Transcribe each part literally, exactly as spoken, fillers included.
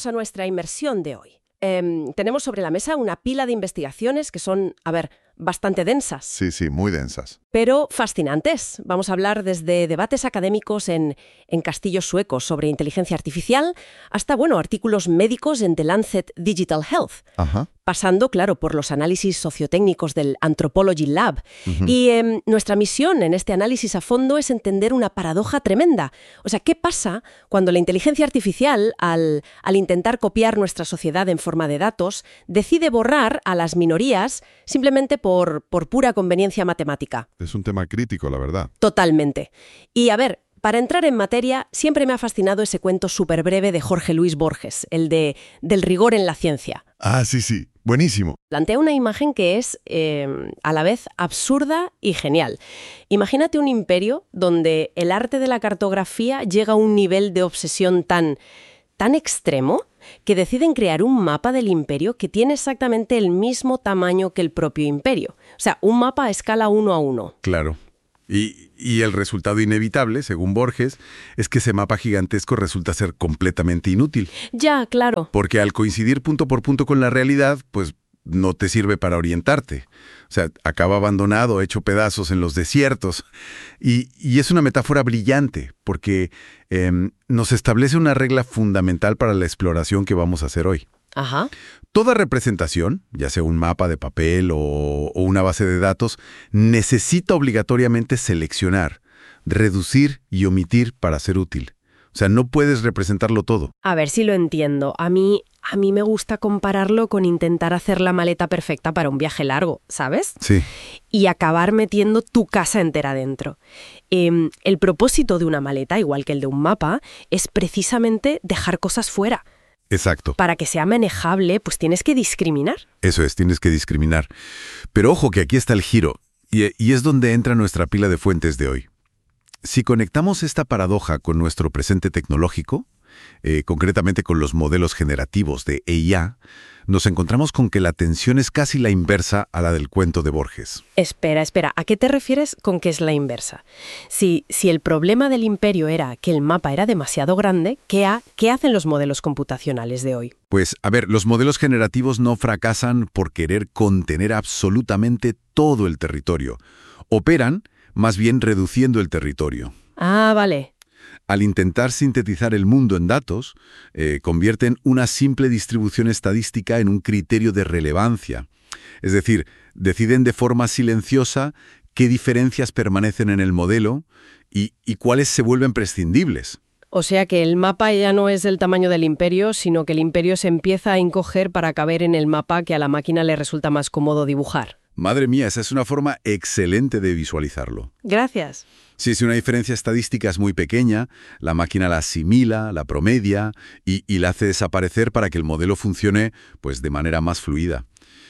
a nuestra inmersión de hoy. Eh, tenemos sobre la mesa una pila de investigaciones que son, a ver, bastante densas. Sí, sí, muy densas. Pero fascinantes. Vamos a hablar desde debates académicos en, en castillos suecos sobre inteligencia artificial hasta, bueno, artículos médicos en The Lancet Digital Health. Ajá. Pasando, claro, por los análisis sociotécnicos del Anthropology Lab. Uh-huh. Y eh, nuestra misión en este análisis a fondo es entender una paradoja tremenda. O sea, ¿qué pasa cuando la inteligencia artificial, al, al intentar copiar nuestra sociedad en forma de datos, decide borrar a las minorías simplemente por, por pura conveniencia matemática? Es un tema crítico, la verdad. Totalmente. Y a ver, para entrar en materia, siempre me ha fascinado ese cuento súper breve de Jorge Luis Borges, el de del rigor en la ciencia. Ah, sí, sí. Buenísimo. Plantea una imagen que es eh, a la vez absurda y genial. Imagínate un imperio donde el arte de la cartografía llega a un nivel de obsesión tan, tan extremo que deciden crear un mapa del imperio que tiene exactamente el mismo tamaño que el propio imperio. O sea, un mapa a escala uno a uno. Claro. Y, y el resultado inevitable, según Borges, es que ese mapa gigantesco resulta ser completamente inútil. Ya, claro. Porque al coincidir punto por punto con la realidad, pues no te sirve para orientarte. O sea, acaba abandonado, hecho pedazos en los desiertos. Y, y es una metáfora brillante, porque eh, nos establece una regla fundamental para la exploración que vamos a hacer hoy. Ajá. Toda representación, ya sea un mapa de papel o, o una base de datos, necesita obligatoriamente seleccionar, reducir y omitir para ser útil. O sea, no puedes representarlo todo. A ver si lo entiendo. A mí, a mí me gusta compararlo con intentar hacer la maleta perfecta para un viaje largo, ¿sabes? Sí. Y acabar metiendo tu casa entera dentro. Eh, el propósito de una maleta, igual que el de un mapa, es precisamente dejar cosas fuera. Exacto. Para que sea manejable, pues tienes que discriminar. Eso es, tienes que discriminar. Pero ojo que aquí está el giro, y, y es donde entra nuestra pila de fuentes de hoy. Si conectamos esta paradoja con nuestro presente tecnológico, eh, concretamente con los modelos generativos de A I, nos encontramos con que la tensión es casi la inversa a la del cuento de Borges. Espera, espera, ¿a qué te refieres con que es la inversa? Si, si el problema del imperio era que el mapa era demasiado grande, ¿qué, ha, ¿qué hacen los modelos computacionales de hoy? Pues, a ver, los modelos generativos no fracasan por querer contener absolutamente todo el territorio. Operan, más bien, reduciendo el territorio. Ah, vale. Al intentar sintetizar el mundo en datos, eh, convierten una simple distribución estadística en un criterio de relevancia. Es decir, deciden de forma silenciosa qué diferencias permanecen en el modelo y, y cuáles se vuelven prescindibles. O sea que el mapa ya no es el tamaño del imperio, sino que el imperio se empieza a encoger para caber en el mapa que a la máquina le resulta más cómodo dibujar. Madre mía, esa es una forma excelente de visualizarlo. Gracias. Sí, si una diferencia estadística es muy pequeña, la máquina la asimila, la promedia y, y la hace desaparecer para que el modelo funcione pues, de manera más fluida.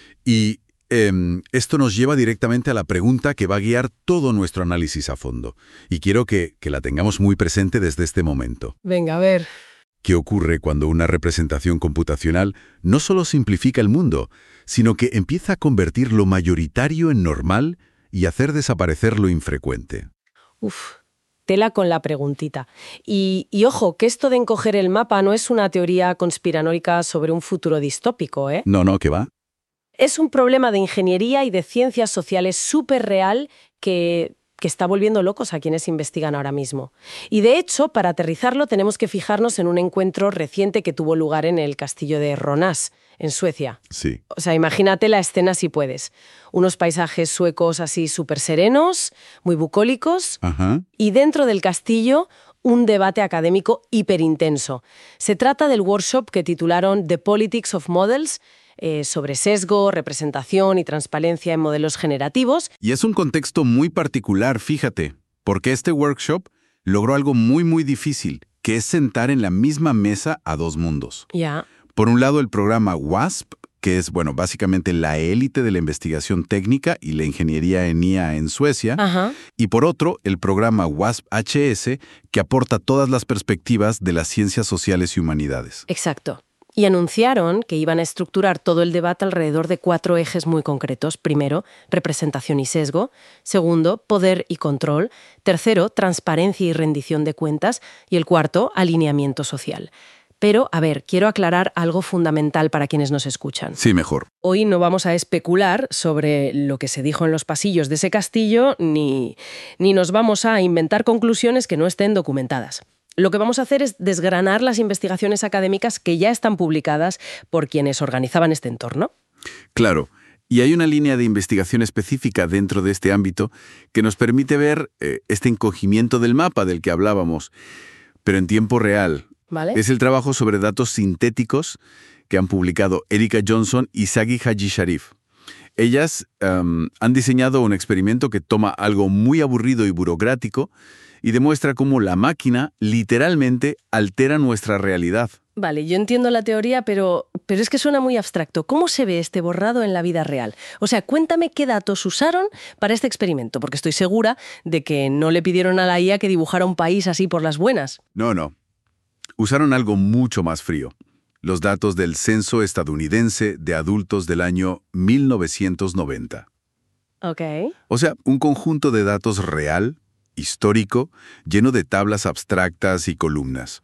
Y eh, esto nos lleva directamente a la pregunta que va a guiar todo nuestro análisis a fondo. Y quiero que, que la tengamos muy presente desde este momento. Venga, a ver. ¿Qué ocurre cuando una representación computacional no solo simplifica el mundo, sino que empieza a convertir lo mayoritario en normal y hacer desaparecer lo infrecuente? Uf, tela con la preguntita. Y, y ojo, que esto de encoger el mapa no es una teoría conspiranoica sobre un futuro distópico, ¿eh? No, no, ¿qué va? Es un problema de ingeniería y de ciencias sociales súper real que, que está volviendo locos a quienes investigan ahora mismo. Y de hecho, para aterrizarlo tenemos que fijarnos en un encuentro reciente que tuvo lugar en el castillo de Ronäs, en Suecia. Sí. O sea, imagínate la escena si puedes. Unos paisajes suecos así súper serenos, muy bucólicos. Ajá. Y dentro del castillo, un debate académico hiperintenso. Se trata del workshop que titularon The Politics of Models, eh, sobre sesgo, representación y transparencia en modelos generativos. Y es un contexto muy particular, fíjate, porque este workshop logró algo muy, muy difícil, que es sentar en la misma mesa a dos mundos. Ya. Por un lado, el programa WASP, que es, bueno, básicamente la élite de la investigación técnica y la ingeniería en I A en Suecia. Ajá. Y por otro, el programa WASP-H S, que aporta todas las perspectivas de las ciencias sociales y humanidades. Exacto. Y anunciaron que iban a estructurar todo el debate alrededor de cuatro ejes muy concretos. Primero, representación y sesgo. Segundo, poder y control. Tercero, transparencia y rendición de cuentas. Y el cuarto, alineamiento social. Pero, a ver, quiero aclarar algo fundamental para quienes nos escuchan. Sí, mejor. Hoy no vamos a especular sobre lo que se dijo en los pasillos de ese castillo, ni, ni nos vamos a inventar conclusiones que no estén documentadas. Lo que vamos a hacer es desgranar las investigaciones académicas que ya están publicadas por quienes organizaban este entorno. Claro. Y hay una línea de investigación específica dentro de este ámbito que nos permite ver eh, este encogimiento del mapa del que hablábamos, pero en tiempo real. ¿Vale? Es el trabajo sobre datos sintéticos que han publicado Erika Johnson y Sagi Haji Sharif. Ellas um, han diseñado un experimento que toma algo muy aburrido y burocrático y demuestra cómo la máquina literalmente altera nuestra realidad. Vale, yo entiendo la teoría, pero, pero es que suena muy abstracto. ¿Cómo se ve este borrado en la vida real? O sea, cuéntame qué datos usaron para este experimento, porque estoy segura de que no le pidieron a la I A que dibujara un país así por las buenas. No, no. Usaron algo mucho más frío. Los datos del censo estadounidense de adultos del año mil novecientos noventa. Ok. O sea, un conjunto de datos real, histórico, lleno de tablas abstractas y columnas.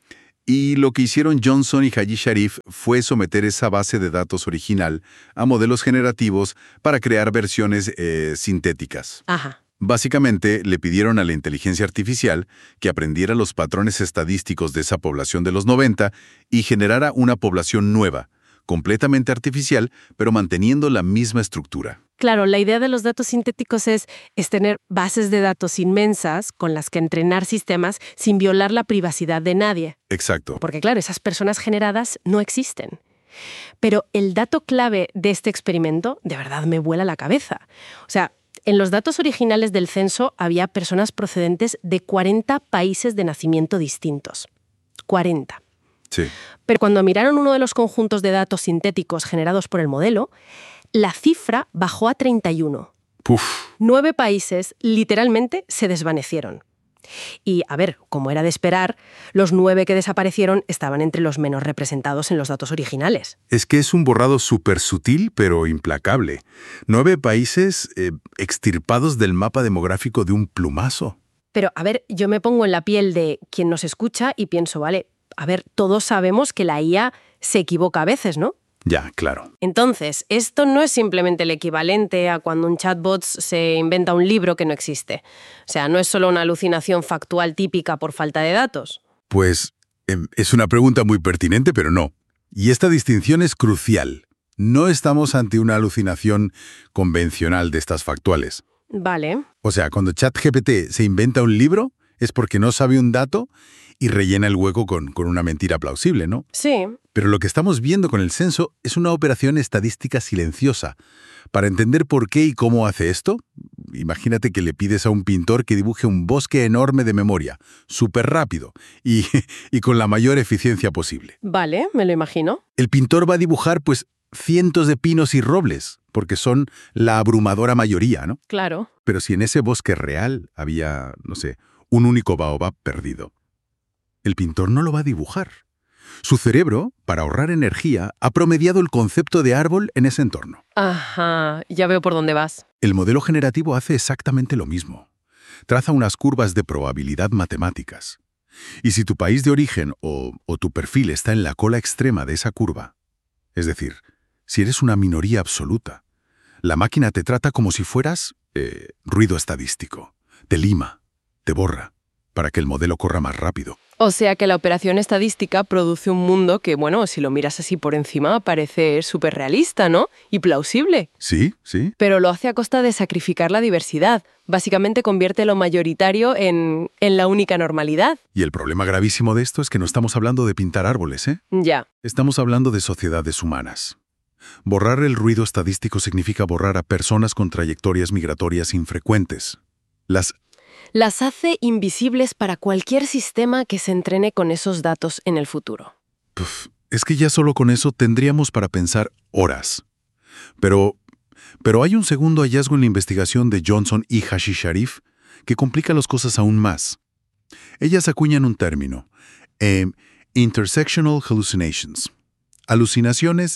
Y lo que hicieron Johnson y Haji Sharif fue someter esa base de datos original a modelos generativos para crear versiones eh, sintéticas. Ajá. Básicamente, le pidieron a la inteligencia artificial que aprendiera los patrones estadísticos de esa población de los noventa y generara una población nueva, completamente artificial, pero manteniendo la misma estructura. Claro, la idea de los datos sintéticos es, es tener bases de datos inmensas con las que entrenar sistemas sin violar la privacidad de nadie. Exacto. Porque claro, esas personas generadas no existen. Pero el dato clave de este experimento de verdad me vuela la cabeza. O sea, en los datos originales del censo había personas procedentes de cuarenta países de nacimiento distintos. cuarenta. Sí. Pero cuando miraron uno de los conjuntos de datos sintéticos generados por el modelo, la cifra bajó a treinta y uno. Puf. Nueve países literalmente se desvanecieron. Y, a ver, como era de esperar, los nueve que desaparecieron estaban entre los menos representados en los datos originales. Es que es un borrado súper sutil, pero implacable. Nueve países eh, extirpados del mapa demográfico de un plumazo. Pero, a ver, yo me pongo en la piel de quien nos escucha y pienso, vale, a ver, todos sabemos que la I A se equivoca a veces, ¿no? Ya, claro. Entonces, esto no es simplemente el equivalente a cuando un chatbot se inventa un libro que no existe. O sea, no es solo una alucinación factual típica por falta de datos. Pues eh, es una pregunta muy pertinente, pero no. Y esta distinción es crucial. No estamos ante una alucinación convencional de estas factuales. Vale. O sea, cuando ChatGPT se inventa un libro, es porque no sabe un dato y rellena el hueco con, con una mentira plausible, ¿no? Sí. Pero lo que estamos viendo con el censo es una operación estadística silenciosa. Para entender por qué y cómo hace esto, imagínate que le pides a un pintor que dibuje un bosque enorme de memoria, súper rápido y, y con la mayor eficiencia posible. Vale, me lo imagino. El pintor va a dibujar, pues, cientos de pinos y robles, porque son la abrumadora mayoría, ¿no? Claro. Pero si en ese bosque real había, no sé, un único baobab perdido, el pintor no lo va a dibujar. Su cerebro, para ahorrar energía, ha promediado el concepto de árbol en ese entorno. Ajá, ya veo por dónde vas. El modelo generativo hace exactamente lo mismo. Traza unas curvas de probabilidad matemáticas. Y si tu país de origen o, o tu perfil está en la cola extrema de esa curva, es decir, si eres una minoría absoluta, la máquina te trata como si fueras eh, ruido estadístico. Te lima, te borra, para que el modelo corra más rápido. O sea que la operación estadística produce un mundo que, bueno, si lo miras así por encima, parece súper realista, ¿no? Y plausible. Sí, sí. Pero lo hace a costa de sacrificar la diversidad. Básicamente convierte lo mayoritario en, en la única normalidad. Y el problema gravísimo de esto es que no estamos hablando de pintar árboles, ¿eh? Ya. Estamos hablando de sociedades humanas. Borrar el ruido estadístico significa borrar a personas con trayectorias migratorias infrecuentes. Las Las hace invisibles para cualquier sistema que se entrene con esos datos en el futuro. Puf, es que ya solo con eso tendríamos para pensar horas. Pero, pero hay un segundo hallazgo en la investigación de Johnson y Haji Sharif que complica las cosas aún más. Ellas acuñan un término, eh, intersectional hallucinations, alucinaciones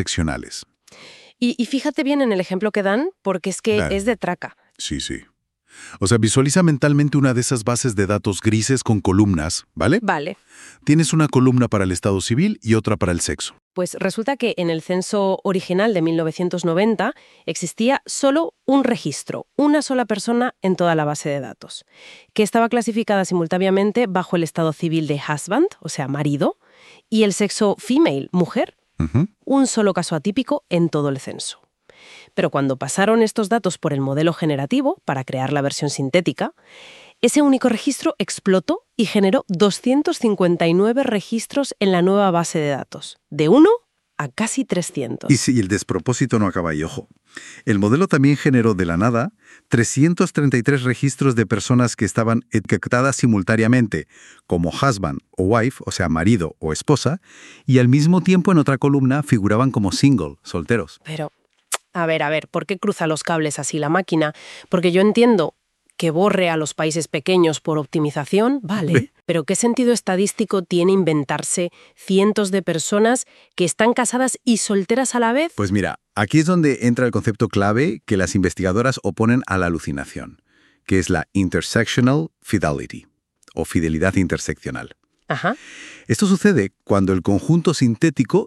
interseccionales. Y, y fíjate bien en el ejemplo que dan, porque es que Claro. es de traca. Sí, sí. O sea, visualiza mentalmente una de esas bases de datos grises con columnas, ¿vale? Vale. Tienes una columna para el estado civil y otra para el sexo. Pues resulta que en el censo original de mil novecientos noventa existía solo un registro, una sola persona en toda la base de datos, que estaba clasificada simultáneamente bajo el estado civil de husband, o sea, marido, y el sexo female, mujer. Ujú. Un solo caso atípico en todo el censo. Pero cuando pasaron estos datos por el modelo generativo para crear la versión sintética, ese único registro explotó y generó doscientos cincuenta y nueve registros en la nueva base de datos, de uno a casi trescientos. Y si el despropósito no acaba ahí, ojo. El modelo también generó de la nada trescientos treinta y tres registros de personas que estaban etiquetadas simultáneamente como husband o wife, o sea, marido o esposa, y al mismo tiempo en otra columna figuraban como single, solteros. Pero, a ver, a ver, ¿por qué cruza los cables así la máquina? Porque yo entiendo que borre a los países pequeños por optimización, vale. Pero ¿qué sentido estadístico tiene inventarse cientos de personas que están casadas y solteras a la vez? Pues mira, aquí es donde entra el concepto clave que las investigadoras oponen a la alucinación, que es la intersectional fidelity, o fidelidad interseccional. Ajá. Esto sucede cuando el conjunto sintético